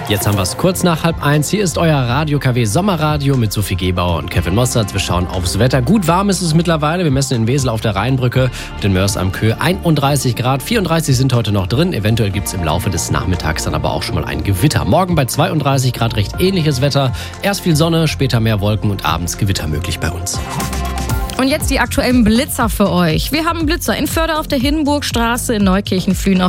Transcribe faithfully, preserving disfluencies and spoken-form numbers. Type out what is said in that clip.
Jetzt haben wir es kurz nach halb eins. Hier ist euer Radio-K W Sommerradio mit Sophie Gebauer und Kevin Mossertz. Wir schauen aufs Wetter. Gut warm ist es mittlerweile. Wir messen in Wesel auf der Rheinbrücke und in Mörs am Köh einunddreißig Grad. vierunddreißig sind heute noch drin. Eventuell gibt es im Laufe des Nachmittags dann aber auch schon mal ein Gewitter. Morgen bei zweiunddreißig Grad recht ähnliches Wetter. Erst viel Sonne, später mehr Wolken und abends Gewitter möglich bei uns. Und jetzt die aktuellen Blitzer für euch. Wir haben Blitzer in Förde auf der Hindenburgstraße, in Neukirchen, Flühen auf